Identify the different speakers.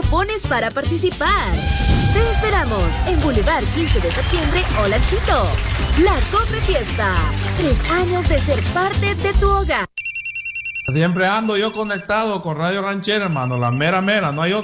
Speaker 1: cupones para participar. Te esperamos en Boulevard 15 de septiembre o Lanchito. La Cope Fiesta. 3 años de ser parte de tu hogar.
Speaker 2: Siempre ando yo conectado con Radio Ranchera, hermano. La mera, no hay otra.